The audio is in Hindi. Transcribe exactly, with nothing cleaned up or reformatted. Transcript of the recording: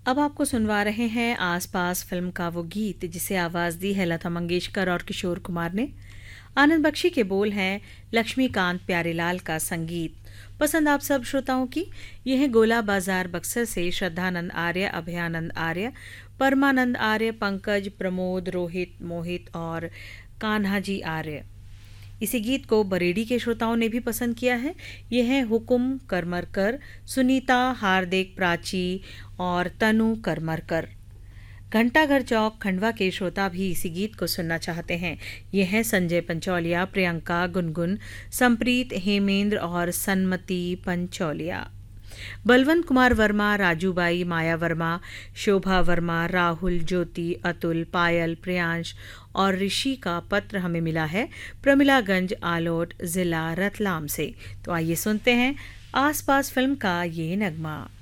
अब आपको सुनवा रहे हैं आसपास फिल्म का वो गीत जिसे आवाज़ दी है लता मंगेशकर और किशोर कुमार ने। आनंद बख्शी के बोल हैं, लक्ष्मीकांत प्यारेलाल का संगीत। पसंद आप सब श्रोताओं की। यह है गोला बाजार बक्सर से श्रद्धानंद आर्य, अभयानंद आर्य, परमानंद आर्य, पंकज, प्रमोद, रोहित, मोहित और कान्हाजी आर्य। इसी गीत को बरेडी के श्रोताओं ने भी पसंद किया है। यह है हुकुम करमरकर, सुनीता, हार्दिक, प्राची और तनु करमरकर। घंटाघर चौक खंडवा के श्रोता भी इसी गीत को सुनना चाहते हैं। यह है संजय पंचौलिया, प्रियंका, गुनगुन, संप्रीत, हेमेंद्र और सन्मति पंचौलिया। बलवंत कुमार वर्मा, राजूबाई, माया वर्मा, शोभा वर्मा, राहुल, ज्योति, अतुल, पायल, प्रियांश और ऋषि का पत्र हमें मिला है प्रमिलागंज, आलोट, जिला रतलाम से। तो आइए सुनते हैं आसपास फिल्म का ये नगमा।